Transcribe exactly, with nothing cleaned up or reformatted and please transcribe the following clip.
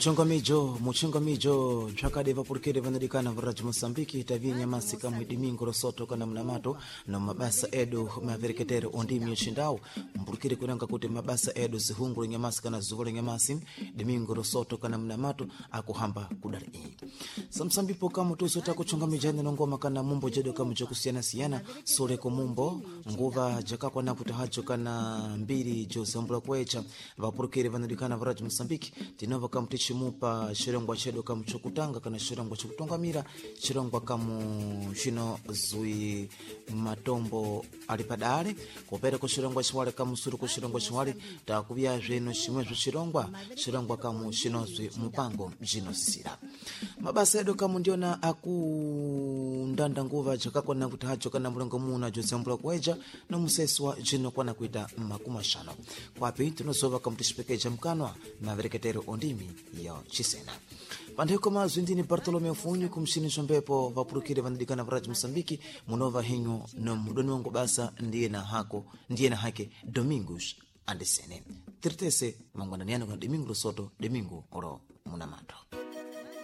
Muchongamijo, muchongamijo, chakade vapurkede vanadikana varaji Mosambiki, tavinya masika mwidimingo rosoto kana mnamato, na mabasa edu maveriketere ondimi yoshindao, mpurkede kunanga kute mabasa edu sihunguru nyamasi kana zuvole nyamasi, dimingo rosoto kana mnamato, akuhamba kudari ii. Samsambipo kamu tuso tako chongamijane nongoma kana mumbo jedo kamu jokusiana siana, sole ko mumbo, nguva jakakwa naputa hacho kana mbiri jo sambula kwecha, vapurkede vanadikana varaji Mosambiki, tinova kamu chimupa shirongwa chedo kamu chokutanga kana shirongwa chokutongamira shirongwa kamu shino zui matombo alipadale kopera ko shirongwa chwale kamu suru ko shirongwa chwale takubya zveno shimwe zvo shirongwa shirongwa kamu shino zui mupango jino sira mabasa edo kamu ndiona aku ndanda nguva chakakona kuti hacho kana mulongo muna josambula kweja no museswa jino kwana kuita makumashano kwapi tunozova kamu tishpekeja mkanwa mavereketero ondimi yo chisena pandeko mazwindini Bartolomeo Funyu kumshini chombepo vapurukire vanadikana varaji Mosambiki munova hinyo no mudoni wangu basa ndiye na hako ndiye na hake Domingos Andesene tirtese mangwananiano kwa Domingo Soto Domingo oro munamato